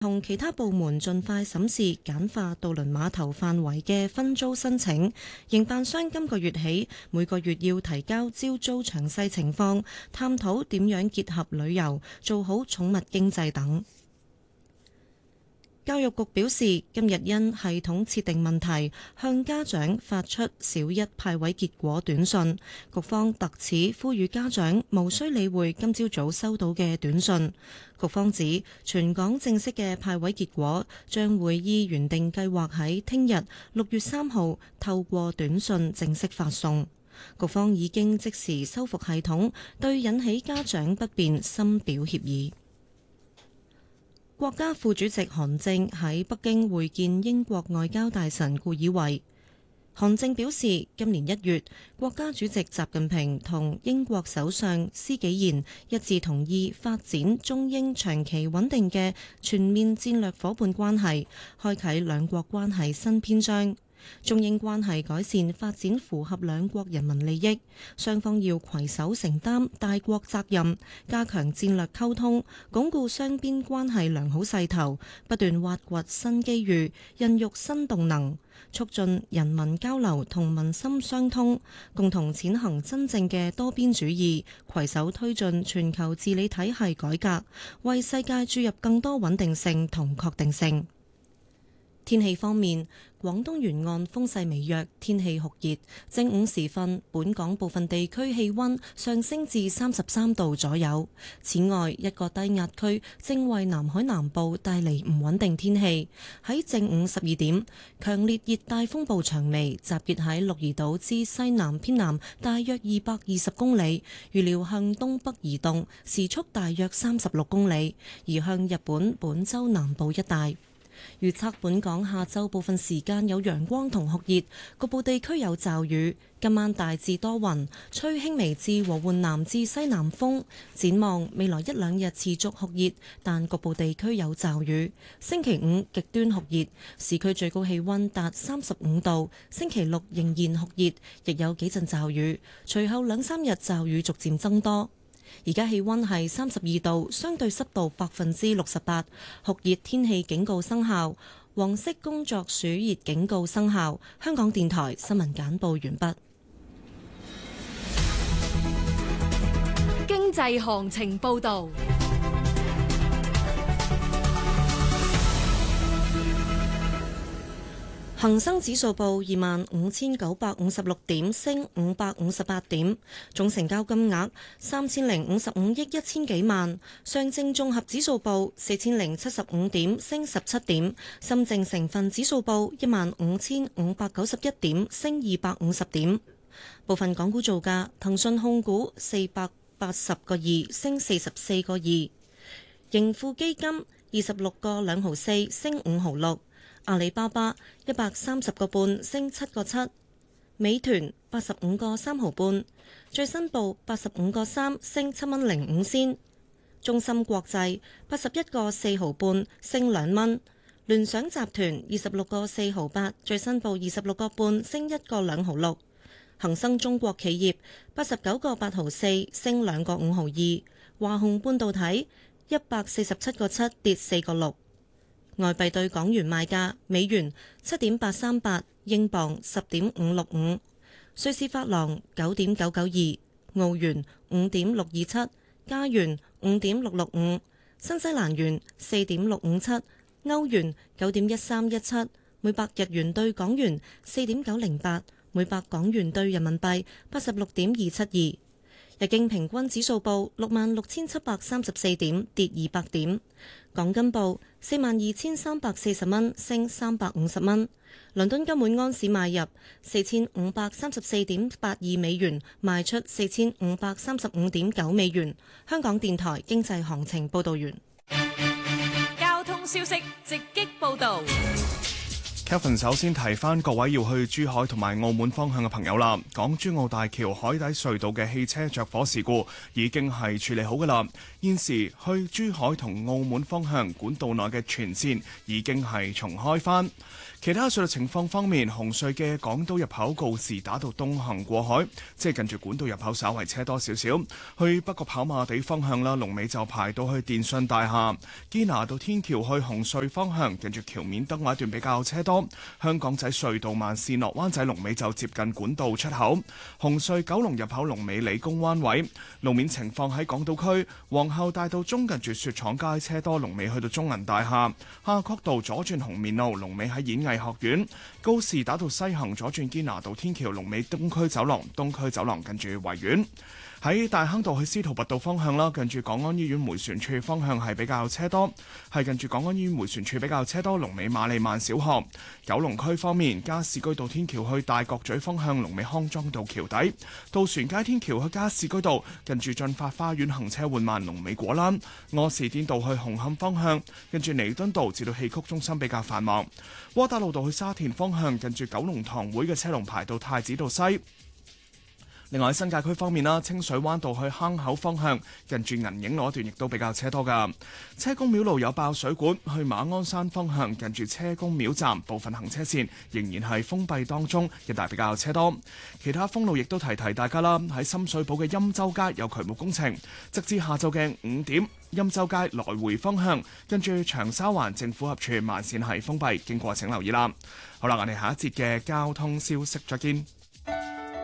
同其他部門盡快審視簡化渡輪碼頭範圍嘅分租申請。營辦商今個月起每個月要提交招租詳細情況，探討點樣結合旅遊，做好寵物經濟等。教育局表示，今日因系統設定問題，向家長發出小一派位結果短信。局方特此呼籲家長無需理會今朝早收到嘅短信。局方指，全港正式嘅派位結果將會依原定計劃喺聽日6月3號透過短信正式發送。局方已經即時修復系統，對引起家長不便深表歉意。國家副主席韓正喺北京會見英國外交大臣顧以為。韓正表示，今年1月，國家主席習近平同英國首相施紀賢一致同意發展中英長期穩定嘅全面戰略夥伴關係，開啟兩國關係新篇章。中英關係改善發展符合兩國人民利益，雙方要攜手承擔大國責任，加強戰略溝通，鞏固雙邊關係良好勢頭，不斷挖掘新機遇，孕育新動能，促進人民交流同民心相通，共同踐行真正嘅多邊主義，攜手推進全球治理體系改革，為世界注入更多穩定性同確定性。天氣方面，廣東沿岸風勢微弱，天氣酷熱。正午時分，本港部分地區氣溫上升至33度左右。此外，一個低壓區正為南海南部帶嚟唔穩定天氣。喺正午12點，強烈熱帶風暴長眉集結喺鹿兒島之西南偏南大約220公里，預料向東北移動，時速大約36公里，移向日本本州南部一帶。預測本港下晝部分時間有陽光同酷熱，局部地區有驟雨。今晚大致多雲，吹輕微至和緩南至西南風。展望未來一兩日持續酷熱，但局部地區有驟雨。星期五極端酷熱，市區最高氣溫達35度。星期六仍然酷熱，亦有幾陣驟雨。隨後兩三日驟雨逐漸增多。而家氣溫係32度，相對濕度68%，酷熱天氣警告生效，黃色工作暑熱警告生效。香港電台新聞簡報完畢。 經濟行情報道。 恒生指數報25,956點，升558點，總成交金額3055億1000幾萬。上證綜合指數報4075點，升17點。深證成分指數報15591點，升250點。部分港股造價：騰訊控股480個2，升44個2；盈富基金26個2毫4，升5毫6。阿里巴巴130個半，升7個7；美團85個3毫半，最新報85個3，升7蚊05仙；中芯國際81個4毫半，升2蚊；聯想集團26個4毫8，最新報26個半，升1個2毫6；恒生中國企業89個8毫4，升2個5毫2；華虹半導體147個7，跌4個6。外幣對港元賣價：美元7.838，英鎊10.565，瑞士法郎9.992，澳元5.627，加元5.665，新西蘭元4.657，歐元9.1317，每百日元對港元4.908，每百港元對人民幣86.272。日經平均指數報66,734點，跌200點。港金報42,340蚊，升350蚊。倫敦金每安士買入4534.82美元，賣出4535.9美元。香港電台經濟行情報道完。 交通消息直擊報道。 Kevin 首先提翻各位要去珠海同埋澳門方向嘅朋友啦，港珠澳大橋海底隧道嘅汽車着火事故已經係處理好㗎啦。現時去珠海同澳門方向管道內嘅全線已經係重開返。其他隧道情況方面，紅隧嘅港島入口告士打道東行過海，即係近住管道入口稍為車多少少。去北角跑馬地方向啦，龍尾就排到去電訊大廈。堅拿道天橋去紅隧方向，近住橋面燈位段比較車多。香港仔隧道慢線落灣仔龍尾就接近管道出口。紅隧九龍入口龍尾理工灣位。路面情況喺港島區皇后大道中近住雪廠街車多，龍尾去到中銀大廈。夏慤道左轉紅棉路龍尾喺演藝學院。高士打道西行左轉堅拿道天橋龍尾東區走廊，東區走廊近住維園。喺大坑道去司徒拔道方向啦，近住港安醫院迴旋處方向係比較車多，係近住港安醫院迴旋處比較車多，龍尾瑪利曼小學。九龍區方面，加士居道天橋去大角咀方向龍尾康莊道橋底，渡船街天橋去加士居道近住進發花園行車緩慢，龍尾果欄。柯士甸道去紅磡方向，近住彌敦道至到戲曲中心比較繁忙。窩打老道去沙田方向，近住九龍塘會嘅車龍排到太子道西。另外喺新界區方面啦，清水灣道去坑口方向，近住銀影嗰段亦都比較車多㗎。車公廟路有爆水管，去馬鞍山方向近住車公廟站部分行車線仍然係封閉當中，一帶比較車多。其他封路亦都提大家啦，喺深水埗嘅欽州街有渠務工程，直至下晝嘅5點，欽州街來回方向跟住長沙灣政府合署慢線係封閉，經過請留意啦。好啦，我哋下一節嘅交通消息再見。